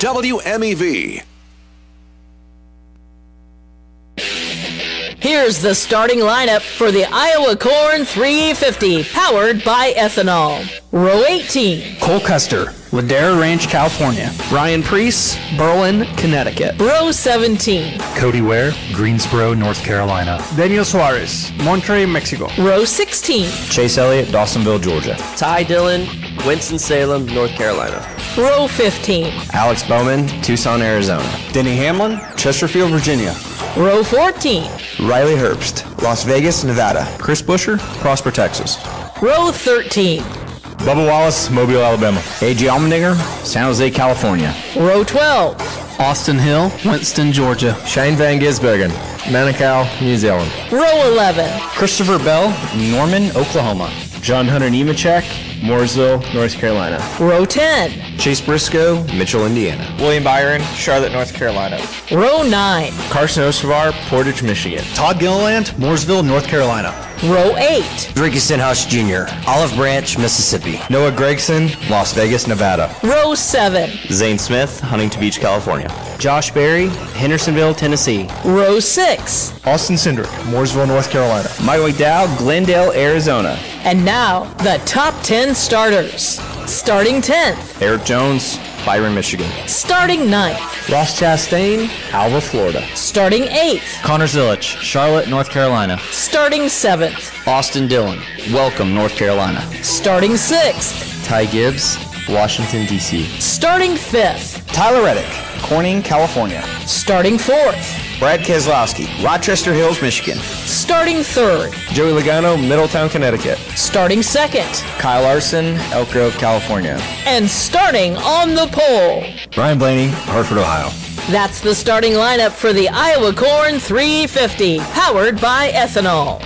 WMEV. Here's the starting lineup for the Iowa Corn 350, powered by ethanol. Row 18. Cole Custer, Ladera Ranch, California. Ryan Priest, Berlin, Connecticut. Row 17. Cody Ware, Greensboro, North Carolina. Daniel Suarez, Monterrey, Mexico. Row 16. Chase Elliott, Dawsonville, Georgia. Ty Dillon, Winston-Salem, North Carolina. Row 15. Alex Bowman, Tucson, Arizona. Denny Hamlin, Chesterfield, Virginia. Row 14. Riley Herbst, Las Vegas, Nevada. Chris Busher, Prosper, Texas. Row 13. Bubba Wallace, Mobile, Alabama. A.J. Allmendinger, San Jose, California. Row 12. Austin Hill, Winston, Georgia. Shane Van Gisbergen, Manukau, New Zealand. Row 11. Christopher Bell, Norman, Oklahoma. John Hunter Nemechek, Mooresville, North Carolina. Row 10. Chase Briscoe, Mitchell, Indiana. William Byron, Charlotte, North Carolina. Row 9. Carson Ostovar, Portage, Michigan. Todd Gilliland, Mooresville, North Carolina. Row 8. Ricky Stenhouse Jr., Olive Branch, Mississippi. Noah Gregson, Las Vegas, Nevada. Row 7. Zane Smith, Huntington Beach, California. Josh Berry, Hendersonville, Tennessee. Row 6. Austin Cindric, Mooresville, North Carolina. Mike McDowell, Glendale, Arizona. And now, the top 10 starters. Starting 10th. Eric Jones, Byron, Michigan. Starting 9th. Ross Chastain, Alva, Florida. Starting 8th. Connor Zilich, Charlotte, North Carolina. Starting 7th. Austin Dillon, Welcome, North Carolina. Starting 6th. Ty Gibbs, Washington, D.C. Starting 5th. Tyler Reddick, Corning, California. Starting 4th. Brad Keselowski, Rochester Hills, Michigan. Starting 3rd. Joey Logano, Middletown, Connecticut. Starting 2nd. Kyle Larson, Elk Grove, California. And starting on the pole. Brian Blaney, Hartford, Ohio. That's the starting lineup for the Iowa Corn 350, powered by ethanol.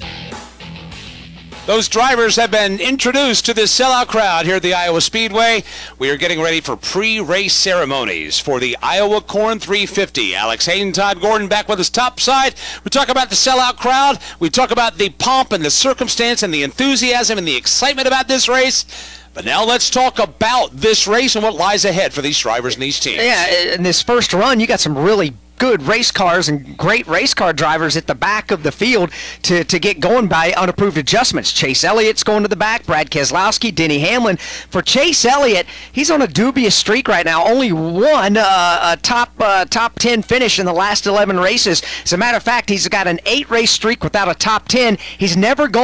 Those drivers have been introduced to this sellout crowd here at the Iowa Speedway. We are getting ready for pre-race ceremonies for the Iowa Corn 350. Alex Hayden, Todd Gordon back with us topside. We talk about the sellout crowd. We talk about the pomp and the circumstance and the enthusiasm and the excitement about this race. But now let's talk about this race and what lies ahead for these drivers and these teams. Yeah, in this first run, you got some really good race cars and great race car drivers at the back of the field to get going by unapproved adjustments. Chase Elliott's going to the back, Brad Keselowski, Denny Hamlin. For Chase Elliott, he's on a dubious streak right now. Only one top 10 finish in the last 11 races. As a matter of fact, he's got an 8-race streak without a top 10. He's never gone